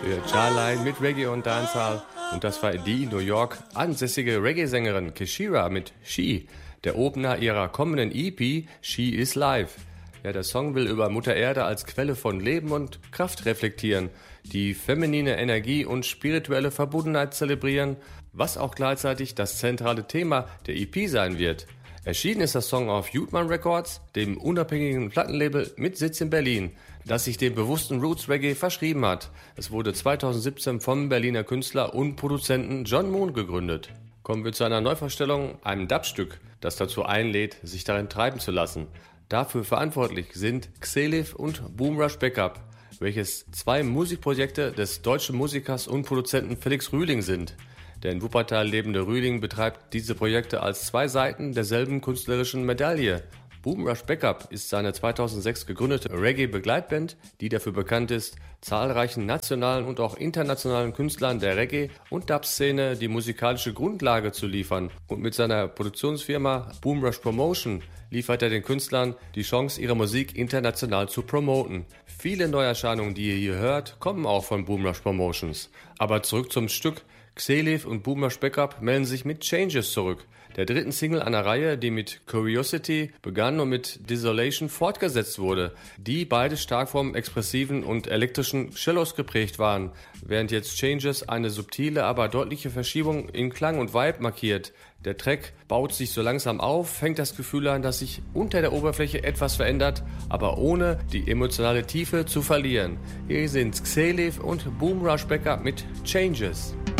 für Charline mit Reggae und Dancehall. Und das war die in New York ansässige Reggae-Sängerin Keshira mit She, der Opener ihrer kommenden EP She is Life. Ja, der Song will über Mutter Erde als Quelle von Leben und Kraft reflektieren, die feminine Energie und spirituelle Verbundenheit zelebrieren, was auch gleichzeitig das zentrale Thema der EP sein wird. Erschienen ist der Song auf Jutman Records, dem unabhängigen Plattenlabel mit Sitz in Berlin, das sich dem bewussten Roots Reggae verschrieben hat. Es wurde 2017 vom Berliner Künstler und Produzenten John Moon gegründet. Kommen wir zu einer Neuvorstellung, einem Dubstück, das dazu einlädt, sich darin treiben zu lassen. Dafür verantwortlich sind Xelif und Boomrush Backup, welches zwei Musikprojekte des deutschen Musikers und Produzenten Felix Rühling sind. Der in Wuppertal lebende Rühling betreibt diese Projekte als zwei Seiten derselben künstlerischen Medaille. Boomrush Backup ist seine 2006 gegründete Reggae-Begleitband, die dafür bekannt ist, zahlreichen nationalen und auch internationalen Künstlern der Reggae- und Dub-Szene die musikalische Grundlage zu liefern. Und mit seiner Produktionsfirma Boomrush Promotion liefert er den Künstlern die Chance, ihre Musik international zu promoten. Viele Neuerscheinungen, die ihr hier hört, kommen auch von Boomrush Promotions. Aber zurück zum Stück. Xelif und Boomrush Backup melden sich mit Changes zurück, der dritten Single einer Reihe, die mit Curiosity begann und mit Desolation fortgesetzt wurde, die beide stark vom expressiven und elektrischen Cellos geprägt waren, während jetzt Changes eine subtile, aber deutliche Verschiebung in Klang und Vibe markiert. Der Track baut sich so langsam auf, fängt das Gefühl an, dass sich unter der Oberfläche etwas verändert, aber ohne die emotionale Tiefe zu verlieren. Hier sind Xelif und Boomrush Backup mit Changes.